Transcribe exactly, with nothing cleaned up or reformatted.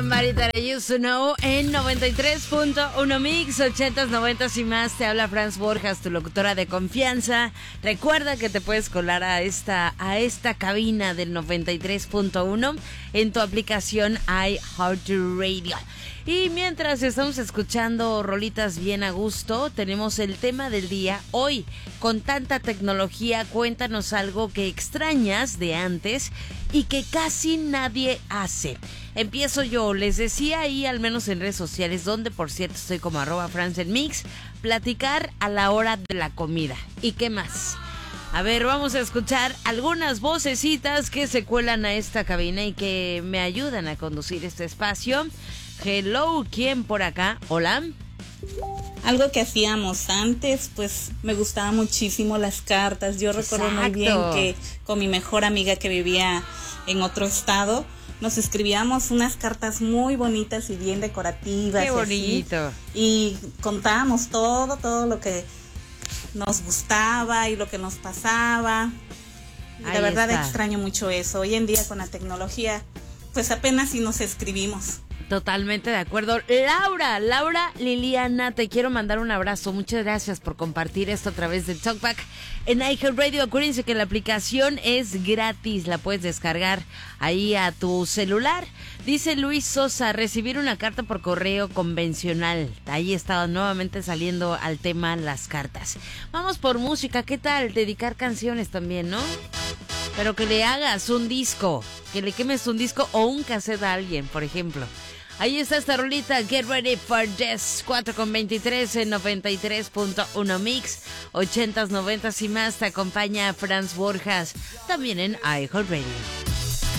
Somebody That I Used to Know en noventa y tres punto uno Mix, ochentas, noventas y más. Te habla Franz Borjas, tu locutora de confianza. Recuerda que te puedes colar a esta, a esta cabina del noventa y tres punto uno en tu aplicación iHeartRadio. Y mientras estamos escuchando rolitas bien a gusto, tenemos el tema del día. Hoy, con tanta tecnología, cuéntanos algo que extrañas de antes y que casi nadie hace. Empiezo yo, les decía ahí, al menos en redes sociales, donde por cierto estoy como arroba France en Mix, platicar a la hora de la comida. ¿Y qué más? A ver, vamos a escuchar algunas vocecitas que se cuelan a esta cabina y que me ayudan a conducir este espacio. Hello, ¿quién por acá? Hola. Algo que hacíamos antes, pues me gustaba muchísimo las cartas. Yo recuerdo Exacto. muy bien que con mi mejor amiga que vivía en otro estado, nos escribíamos unas cartas muy bonitas y bien decorativas. Qué bonito. Y, y contábamos todo, todo lo que nos gustaba y lo que nos pasaba. Y la verdad está. Extraño mucho eso. Hoy en día con la tecnología, pues apenas si nos escribimos. Totalmente de acuerdo. Laura, Laura Liliana, te quiero mandar un abrazo. Muchas gracias por compartir esto a través de Talkback en iHeartRadio. Acuérdense que la aplicación es gratis, la puedes descargar ahí a tu celular. Dice Luis Sosa, recibir una carta por correo convencional. Ahí está nuevamente saliendo al tema las cartas. Vamos por música, ¿qué tal? Dedicar canciones también, ¿no? Pero que le hagas un disco, que le quemes un disco o un cassette a alguien, por ejemplo. Ahí está esta rolita, Get Ready for This, cuatro con veintitrés en noventa y tres punto uno Mix, ochentas, noventas y más. Te acompaña Franz Borjas, también en iHeartRadio.